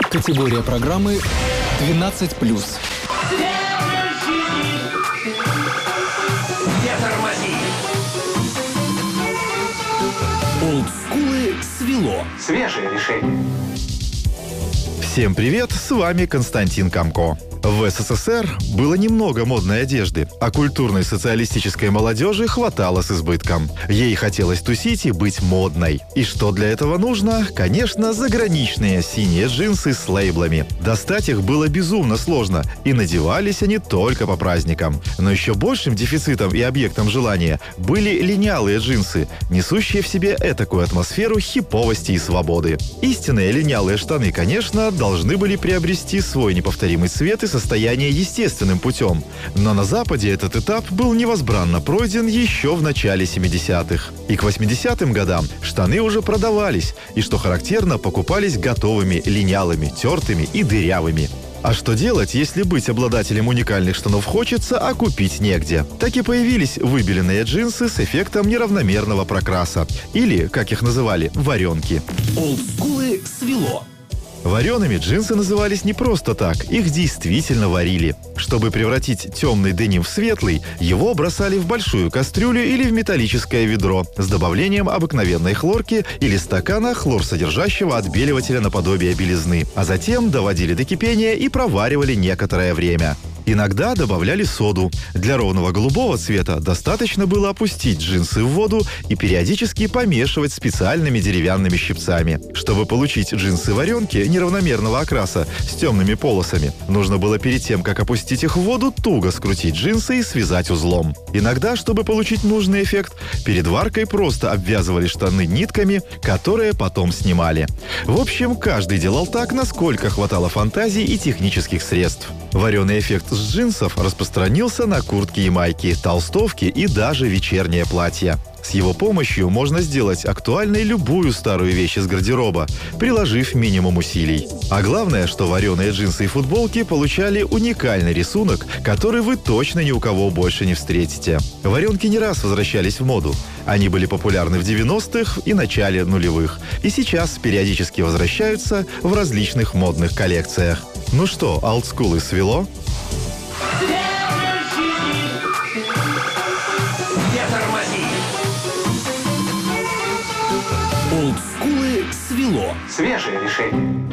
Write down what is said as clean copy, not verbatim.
Категория программы 12+. Олдскулы свело. Свежее решение. Всем привет, с вами Константин Камко. В СССР было немного модной одежды, а культурной социалистической молодежи хватало с избытком. Ей хотелось тусить и быть модной. И что для этого нужно? Конечно, заграничные синие джинсы с лейблами. Достать их было безумно сложно, и надевались они только по праздникам. Но еще большим дефицитом и объектом желания были линялые джинсы, несущие в себе этакую атмосферу хиповости и свободы. Истинные линялые штаны, конечно, должны были приобрести свой неповторимый цвет и состояние естественным путем. Но на Западе этот этап был невозбранно пройден еще в начале 70-х. И к 80-м годам штаны уже продавались, и, что характерно, покупались готовыми, линялыми, тертыми и дырявыми. А что делать, если быть обладателем уникальных штанов хочется, а купить негде? Так и появились выбеленные джинсы с эффектом неравномерного прокраса. Или, как их называли, варенки. Олдскулы свело. Вареными джинсы назывались не просто так, их действительно варили. Чтобы превратить темный деним в светлый, его бросали в большую кастрюлю или в металлическое ведро с добавлением обыкновенной хлорки или стакана хлорсодержащего отбеливателя наподобие белизны, а затем доводили до кипения и проваривали некоторое время. Иногда добавляли соду. Для ровного голубого цвета достаточно было опустить джинсы в воду и периодически помешивать специальными деревянными щипцами. Чтобы получить джинсы-варенки неравномерного окраса с темными полосами, нужно было перед тем, как опустить их в воду, туго скрутить джинсы и связать узлом. Иногда, чтобы получить нужный эффект, перед варкой просто обвязывали штаны нитками, которые потом снимали. В общем, каждый делал так, насколько хватало фантазии и технических средств. Вареный эффект с джинсов распространился на куртки и майки, толстовки и даже вечернее платье. С его помощью можно сделать актуальной любую старую вещь из гардероба, приложив минимум усилий. А главное, что вареные джинсы и футболки получали уникальный рисунок, который вы точно ни у кого больше не встретите. Варенки не раз возвращались в моду. Они были популярны в 90-х и начале нулевых. И сейчас периодически возвращаются в различных модных коллекциях. Ну что, олдскулы свело? Олдскулы свело. Свежее решение.